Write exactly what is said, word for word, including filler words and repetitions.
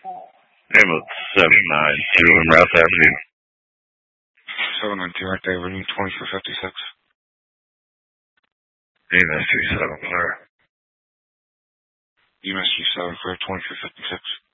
Name of seven nine two in Rouse Avenue. seven nine two Rouse Avenue, twenty-four fifty-six. E M S two seven clear. E M S two seven clear, twenty-four fifty-six.